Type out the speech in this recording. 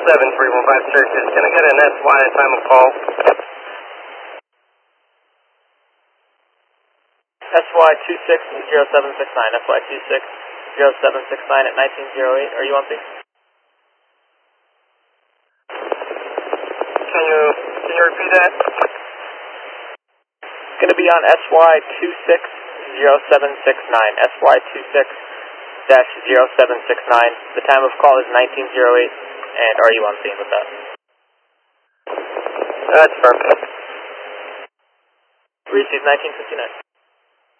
Churches. Can I get an SY time of call? SY260769, SY260769 at 1908. Are you on B? Can you repeat that? It's going to be on SY260769, SY26-0769. The time of call is 1908, and are you on scene with that? That's perfect. Received 1959.